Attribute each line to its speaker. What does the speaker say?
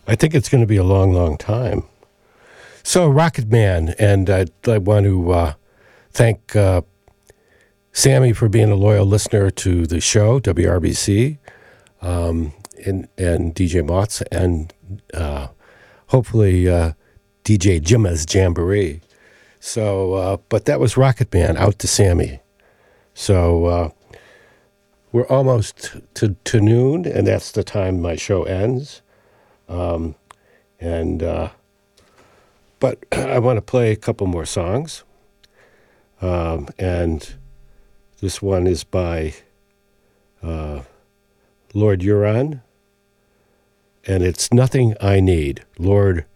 Speaker 1: I think it's going to be a long, long time. So, Rocket Man, and I want to thank Sammy for being a loyal listener to the show, WRBC, and DJ Motts, and hopefully DJ Jimma's Jamboree. So, but that was Rocket Man, out to Sammy. So, we're almost to noon, and that's the time my show ends. But I want to play a couple more songs. And this one is by Lord Huron, and it's Nothing I Need, Lord